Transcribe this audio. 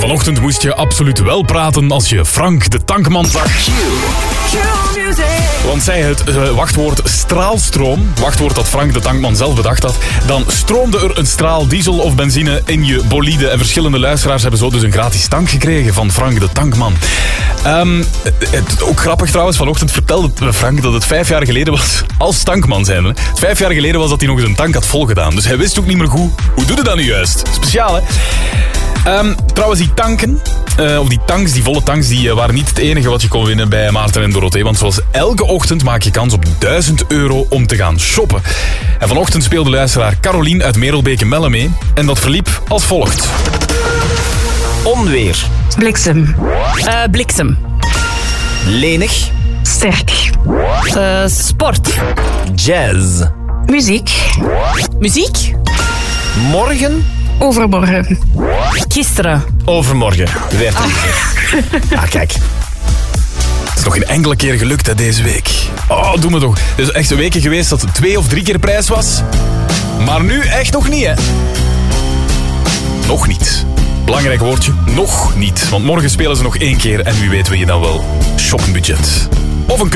Vanochtend moest je absoluut wel praten als je Frank de Tankman zag. Want zij het wachtwoord straalstroom, wachtwoord dat Frank de Tankman zelf bedacht had, dan stroomde er een straal diesel of benzine in je bolide. En verschillende luisteraars hebben zo dus een gratis tank gekregen van Frank de Tankman. Ook grappig trouwens, vanochtend vertelde Frank dat het 5 jaar geleden was, als tankman zijnde, 5 jaar geleden was dat hij nog eens een tank had volgedaan. Dus hij wist ook niet meer goed, hoe doe je dat nu juist? Speciaal, hè? Trouwens, die tanken, of die tanks, die volle tanks, die waren niet het enige wat je kon winnen bij Maarten en Dorothee. Want zoals elke ochtend maak je kans op €1000 om te gaan shoppen. En vanochtend speelde luisteraar Carolien uit Merelbeke-Melle mee. En dat verliep als volgt. Onweer. Bliksem. Bliksem. Lenig. Sterk. Sport. Jazz. Muziek. Muziek. Morgen. Overmorgen. Gisteren. Overmorgen. Werd er niet. Ah, kijk. Het is nog geen enkele keer gelukt hè, deze week. Oh, doe me toch. Het is echt een weekje geweest dat het 2 of 3 keer prijs was. Maar nu echt nog niet, hè. Nog niet. Belangrijk woordje, nog niet. Want morgen spelen ze nog 1 keer en wie weet we je dan wel shoppenbudget. Of een